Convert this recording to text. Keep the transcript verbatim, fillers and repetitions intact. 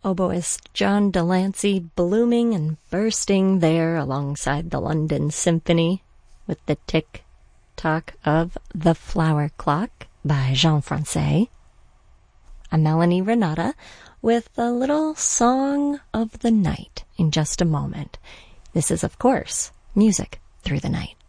oboist John Delancey blooming and bursting there alongside the London Symphony with the tick-tock of The Flower Clock by Jean Francais. I'm Melanie Renata with a little Song of the Night in just a moment. This is, of course, Music Through the Night.